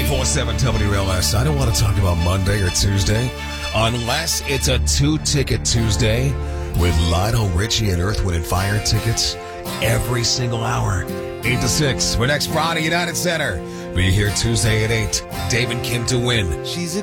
94.7 WLS. I don't want to talk about Monday or Tuesday unless it's a two-ticket Tuesday with Lionel Richie and Earth, Wind & Fire tickets every single hour. 8 to 6 for next Friday, United Center. Be here Tuesday at 8. Dave and Kim to win. She's a